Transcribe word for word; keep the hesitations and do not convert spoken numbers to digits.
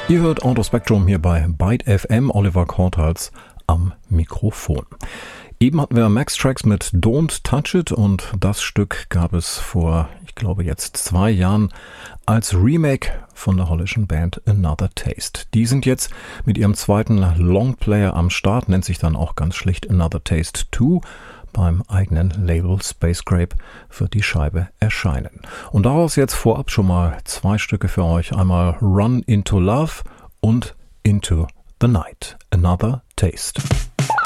Ihr hört Auto Spectrum hier bei Byte F M, Oliver Korthals am Mikrofon. Eben hatten wir Max Trax mit Don't Touch It und das Stück gab es vor, ich glaube jetzt zwei Jahren als Remake von der holländischen Band Another Taste. Die sind jetzt mit ihrem zweiten Longplayer am Start, nennt sich dann auch ganz schlicht Another Taste zwei. Beim eigenen Label Space Grape wird die Scheibe erscheinen. Und daraus jetzt vorab schon mal zwei Stücke für euch. Einmal Run Into Love und Into the Night. Another Taste.